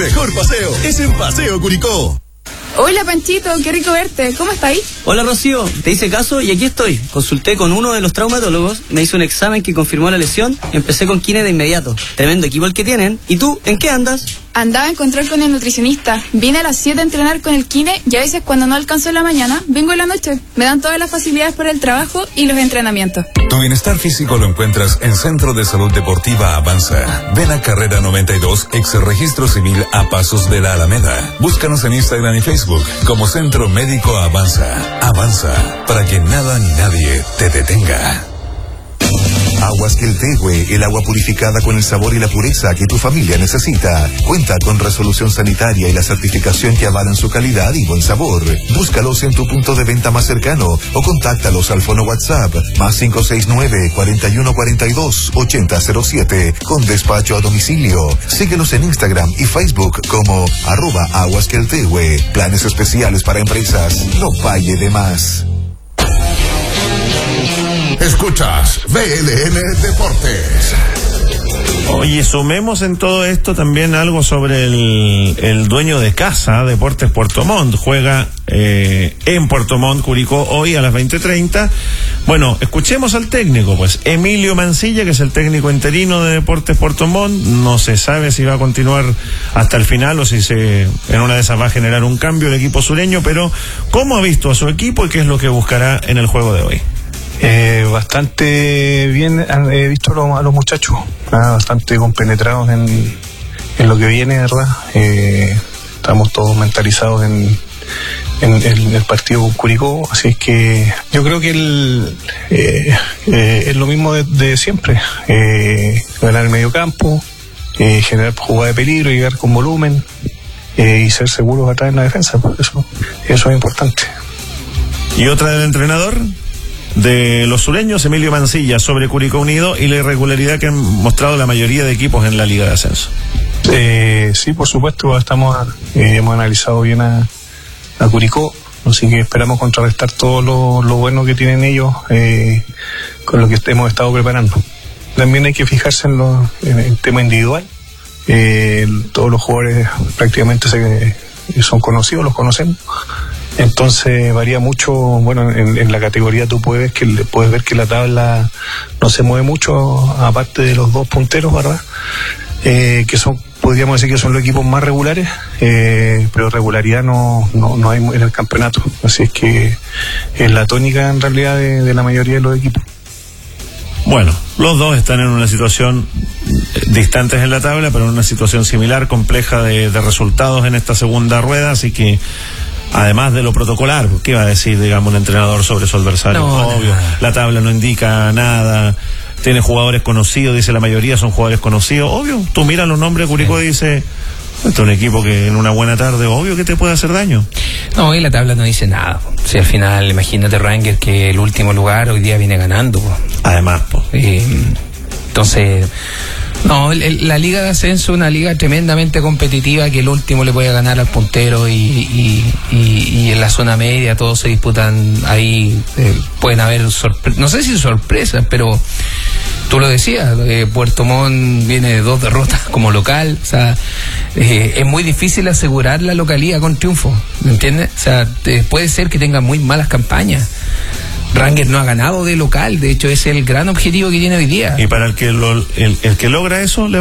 Mejor paseo es en Paseo Curicó. Hola Panchito, qué rico verte. ¿Cómo estás ahí? Hola Rocío, te hice caso y aquí estoy. Consulté con uno de los traumatólogos, me hizo un examen que confirmó la lesión y empecé con kine de inmediato. Tremendo equipo el que tienen. ¿Y tú, en qué andas? Andaba en control con el nutricionista. Vine a las 7 a entrenar con el kine y a veces cuando no alcanzo en la mañana, vengo en la noche. Me dan todas las facilidades para el trabajo y los entrenamientos. Tu bienestar físico lo encuentras en Centro de Salud Deportiva Avanza. Ven a Carrera 92, ex registro civil a pasos de la Alameda. Búscanos en Instagram y Facebook como Centro Médico Avanza. Avanza, para que nada ni nadie te detenga. Aguas Queltehue, el agua purificada con el sabor y la pureza que tu familia necesita. Cuenta con resolución sanitaria y la certificación que avalan su calidad y buen sabor. Búscalos en tu punto de venta más cercano o contáctalos al fono WhatsApp +569 4142 8007 con despacho a domicilio. Síguenos en Instagram y Facebook como @aguasqueltehue. Planes especiales para empresas. No pague de más. Escuchas VLN Deportes. Oye, sumemos en todo esto también algo sobre el dueño de casa, Deportes Puerto Montt. Juega en Puerto Montt, Curicó, hoy a las 20:30. Bueno, escuchemos al técnico, pues. Emilio Mancilla, que es el técnico interino de Deportes Puerto Montt. No se sabe si va a continuar hasta el final o si en una de esas va a generar un cambio el equipo sureño, pero ¿cómo ha visto a su equipo y qué es lo que buscará en el juego de hoy? Bastante bien he visto a los muchachos, bastante compenetrados en lo que viene, ¿verdad? Estamos todos mentalizados en el partido con Curicó, así es que yo creo que es lo mismo de siempre, ganar el medio campo, generar jugada de peligro, llegar con volumen y ser seguros atrás en la defensa, eso es importante. ¿Y otra del entrenador? De los sureños, Emilio Mancilla, sobre Curicó Unido y la irregularidad que han mostrado la mayoría de equipos en la Liga de Ascenso. Sí, por supuesto, hemos analizado bien a Curicó, así que esperamos contrarrestar todo lo bueno que tienen ellos con lo que hemos estado preparando. También hay que fijarse en el tema individual. Todos los jugadores prácticamente son conocidos, los conocemos. Entonces varía mucho. Bueno, en la categoría tú puedes ver que la tabla no se mueve mucho, aparte de los dos punteros, ¿verdad? Podríamos decir que son los equipos más regulares, pero regularidad no hay en el campeonato, así es que es la tónica en realidad de la mayoría de los equipos. Bueno, los dos están en una situación distantes en la tabla, pero en una situación similar, compleja de resultados en esta segunda rueda, así que además de lo protocolar, ¿qué va a decir, digamos, un entrenador sobre su adversario? Obvio, la tabla no indica nada, tiene jugadores conocidos, dice la mayoría son jugadores conocidos, obvio, tú miras los nombres de Curicó y dices, este es un equipo que en una buena tarde, obvio que te puede hacer daño. No, y la tabla no dice nada. Si al final, imagínate Rangers que el último lugar hoy día viene ganando. Además, entonces, no, la Liga de Ascenso es una liga tremendamente competitiva que el último le puede ganar al puntero y en la zona media todos se disputan ahí, pueden haber no sé si sorpresas, pero tú lo decías, Puerto Montt viene de 2 derrotas como local, o sea, es muy difícil asegurar la localidad con triunfo, ¿me entiendes? O sea, puede ser que tenga muy malas campañas. Rangers no ha ganado de local, de hecho es el gran objetivo que tiene hoy día. Y para el que logra eso, le